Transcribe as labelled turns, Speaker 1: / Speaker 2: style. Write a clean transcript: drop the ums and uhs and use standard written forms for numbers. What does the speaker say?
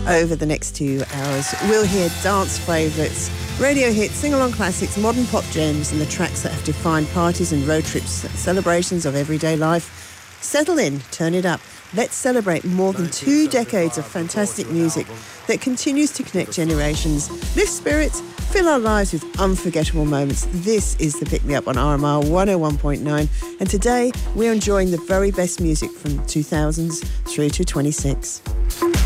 Speaker 1: Over the next 2 hours, we'll hear dance favourites, radio hits, sing-along classics, modern pop gems, and the tracks that have defined parties and road trips, celebrations of everyday life. Settle in, turn it up. Let's celebrate more than 2 decades of fantastic music that continues to connect generations, lift spirits, fill our lives with unforgettable moments. This is the Pick Me Up on RMR 101.9, and today we're enjoying the very best music from 2000s through to 26.